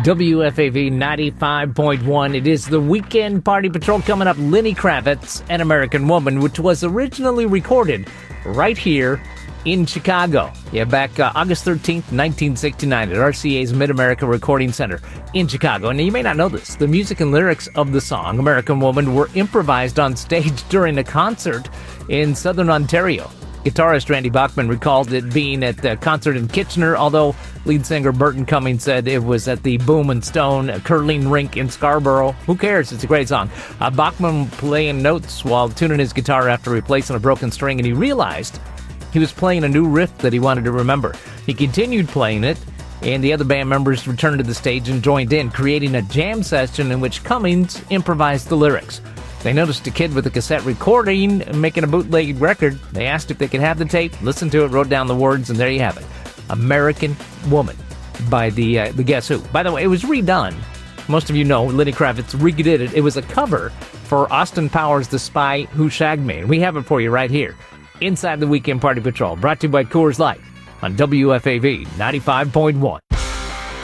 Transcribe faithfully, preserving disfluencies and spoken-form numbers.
W F A V ninety-five point one. It is the Weekend Party Patrol. Coming up, Lenny Kravitz, An American Woman, which was originally recorded right here in Chicago. Yeah, back uh, August thirteenth, nineteen sixty-nine at R C A's Mid-America Recording Center in Chicago. And you may not know this, the music and lyrics of the song, American Woman, were improvised on stage during a concert in Southern Ontario. Guitarist Randy Bachman recalled it being at the concert in Kitchener, although lead singer Burton Cummings said it was at the Boom and Stone a curling rink in Scarborough. Who cares? It's a great song. Uh, Bachman playing notes while tuning his guitar after replacing a broken string, and he realized he was playing a new riff that he wanted to remember. He continued playing it, and the other band members returned to the stage and joined in, creating a jam session in which Cummings improvised the lyrics. They noticed a kid with a cassette recording making a bootleg record. They asked if they could have the tape, listened to it, wrote down the words, and there you have it. American Woman by the uh, the Guess Who. By the way, it was redone. Most of you know Lenny Kravitz redid it. It was a cover for Austin Powers' The Spy Who Shagged Me. And we have it for you right here inside the Weekend Party Patrol, brought to you by Coors Light on W F A V ninety-five point one.